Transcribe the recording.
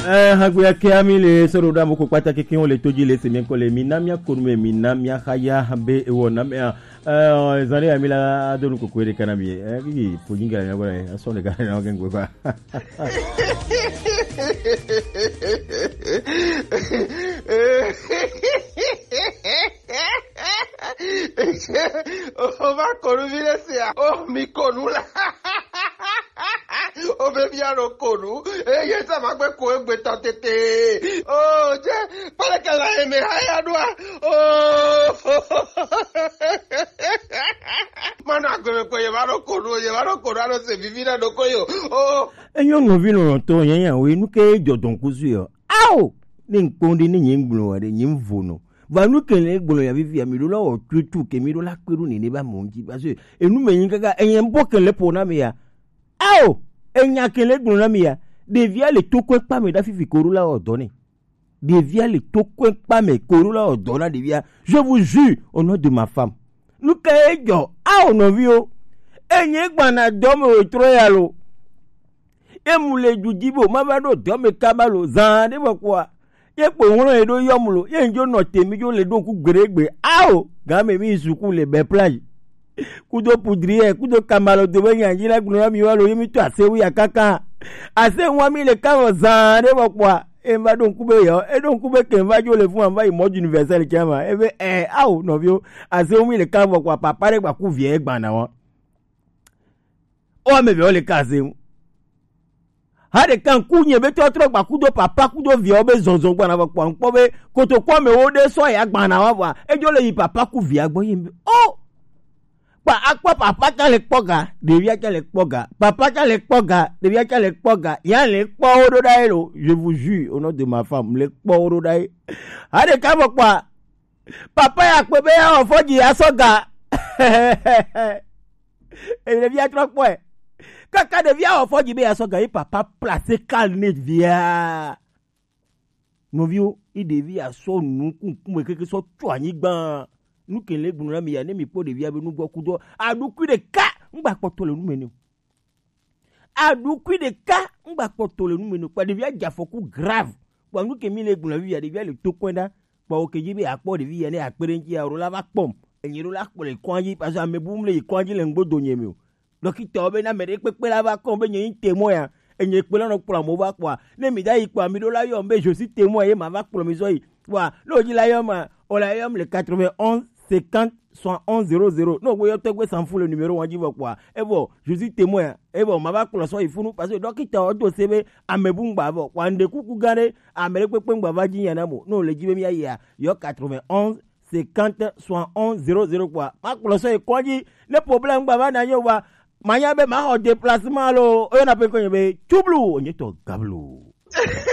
Haguya kiami le soroda moko kwata kiki on le toji le semen ko le minamia konume minamia haya be wona me zane amila adonu ko kwere kanami gigi pojinga na bora asone ga na ngwe kwa o va konu vile sia o mi konu la o be biaro konu yesa magbe ko egbe tantete o je para que la me haya doa mana gbe ko llevaro konu alo se vivira do koyo enyo no vino to yan we nu ke jodon kuzu yo aw ni nkondi ni nyingbulo wa de nyimvuno vanu kele gbolo ya vivi ya mido lawo tutu ke mido la peru ni ba monji parce que enu meyin kaka enyen bokele pona me ya aw enya kele gbolo na me ya devia le toko pa me da fifi korula odoni devia le toko pa me korula odona devia je vous jure au nom de ma femme nu ke ejo aw no vio enyen gbana domo otroyalo emule jujibo mabado domo kamalo zande bokwa ye po won edo yomulo ye njo no temi jo le don ku gregbe ao ga me mi suku le be plage kudo poudrier kudo kamalo de wen yanji la gno mi wa lo yimi to asewu ya kaka ase won mi le kawo zan de bokwa e ma don ku be yo e don ku be ke va jo le fun amba imo universal chama e be ao no bio ase won mi le kawo kwa papa re gba ku vie gba na won o me be o le ka se hade kan kunye be totro gba kudo papa kudo vi obe zonzon gba na bo npo be koto kwa me wo de so ya gba na wa ejo le yi papa ku vi agbo yin o pa akpo papa ka le poga de wi ka le poga papa ka le poga de wi ka le poga ya le po odo dai lo je vous jure au nom de ma femme le po odo dai hade ka bo pa papa ya pe be ya ofoji asoga e le vi atro po kaka de via ofoji be asoga yi papa placer calnet via novio i de via so nu kunkume keke so tu anyi gban nu kele gbunu na mi ya ne mi po de via be nu gbo kudo aduku de ka ngba poto le nu menu aduku de ka ngba poto le nu menu pa de via jafoku grave pa nu ke mi le gbunu via de via le to kwenda pa o ke jibe apo de via ne apere nji aro la va pom enyi ro la po le kwanji pa so amebum le kwanji le ngbodo nyemi o dokita obe na mere pepe la ba kon be yin temo ya enye pe lona pura mo ba kwa ne mi da ipo ami do la yo mbe je si temo ye ma va pura mi so yi wa lo ji la yo ma o la yo le 91 50 71 00 no wo yo to gbe san fu le numéro wan ji bo kwa e bo je si temo ya e bo ma va pura so yi funu parce que dokita ojo sebe amebu ngba bo kwa nde kuku gare amere pepe ngba va ji yan na mo no le ji be mi ya yo 91 50 71 00 kwa ma pura so yi koji le problème ngba va na yo wa manya be ma ho déplacement lo o na pe ko yebe chublu onye to gablu